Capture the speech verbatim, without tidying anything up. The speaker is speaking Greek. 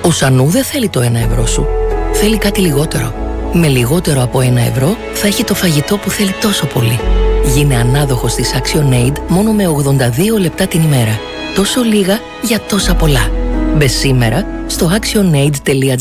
Ο Σανού δεν θέλει το ένα ευρώ σου. Θέλει κάτι λιγότερο. Με λιγότερο από ένα ευρώ θα έχει το φαγητό που θέλει τόσο πολύ. Γίνε ανάδοχος της ActionAid μόνο με ογδόντα δύο λεπτά την ημέρα. Τόσο λίγα για τόσα πολλά. Μπες σήμερα στο actionaid.gr